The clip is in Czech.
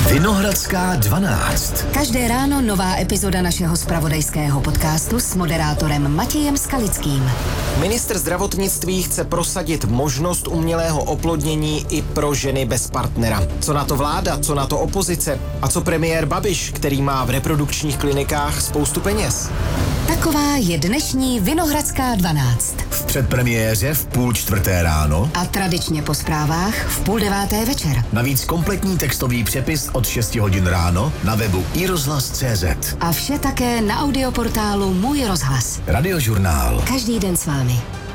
Vinohradská 12. Každé ráno nová epizoda našeho zpravodajského podcastu s moderátorem Matějem Skalickým. Ministr zdravotnictví chce prosadit možnost umělého oplodnění i pro ženy bez partnera. Co na to vláda, co na to opozice a co premiér Babiš, který má v reprodukčních klinikách spoustu peněz? Taková je dnešní Vinohradská 12. V předpremiéře v 3:30 ráno A tradičně po zprávách v 8:30 večer. navíc kompletní textový přepis od 6 hodin ráno na webu iRozhlas.cz. A vše také na audioportálu Můj rozhlas. Radiožurnál. Každý den s vámi.